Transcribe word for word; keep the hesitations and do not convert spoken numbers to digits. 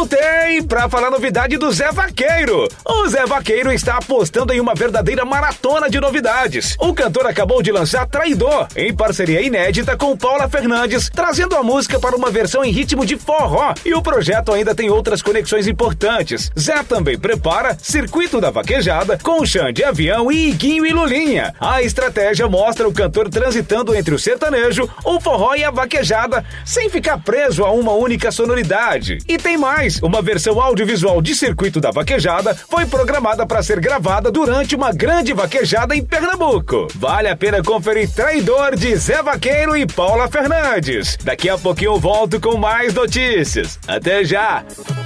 Voltei pra falar novidade do Zé Vaqueiro. O Zé Vaqueiro está apostando em uma verdadeira maratona de novidades. O cantor acabou de lançar Traidor, em parceria inédita com Paula Fernandes, trazendo a música para uma versão em ritmo de forró. E o projeto ainda tem outras conexões importantes. Zé também prepara Circuito da Vaquejada com Xande Avião e Iguinho e Lulinha. A estratégia mostra o cantor transitando entre o sertanejo, o forró e a vaquejada, sem ficar preso a uma única sonoridade. E tem mais, uma versão audiovisual de Circuito da Vaquejada foi programada para ser gravada durante uma grande vaquejada em Pernambuco. Vale a pena conferir Traidor de Zé Vaqueiro e Paula Fernandes. Daqui a pouquinho eu volto com mais notícias. Até já!